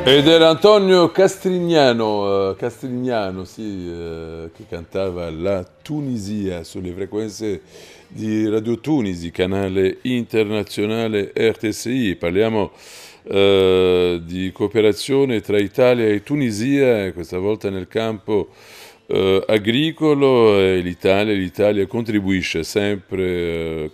Ed era Antonio Castrignano, sì, che cantava La Tunisia sulle frequenze di Radio Tunisi, canale internazionale RTSI. Parliamo di cooperazione tra Italia e Tunisia, questa volta nel campo agricolo. E l'Italia contribuisce sempre,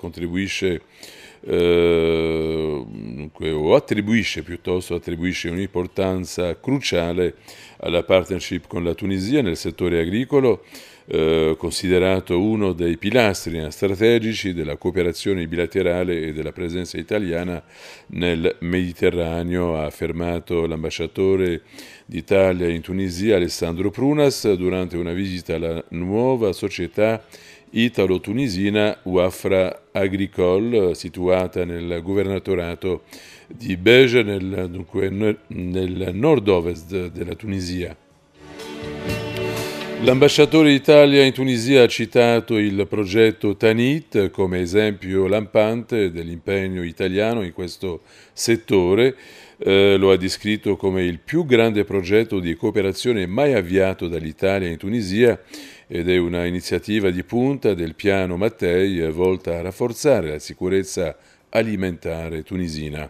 o attribuisce un'importanza cruciale alla partnership con la Tunisia nel settore agricolo, considerato uno dei pilastri strategici della cooperazione bilaterale e della presenza italiana nel Mediterraneo, ha affermato l'ambasciatore d'Italia in Tunisia Alessandro Prunas durante una visita alla nuova società italo-tunisina Wafra Agricole, situata nel governatorato di Beja, nel nord-ovest della Tunisia. L'ambasciatore d'Italia in Tunisia ha citato il progetto Tanit come esempio lampante dell'impegno italiano in questo settore. Lo ha descritto come il più grande progetto di cooperazione mai avviato dall'Italia in Tunisia ed è una iniziativa di punta del piano Mattei volta a rafforzare la sicurezza alimentare tunisina.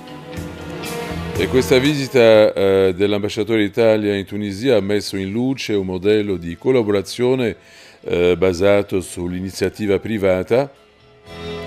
E questa visita dell'ambasciatore d'Italia in Tunisia ha messo in luce un modello di collaborazione basato sull'iniziativa privata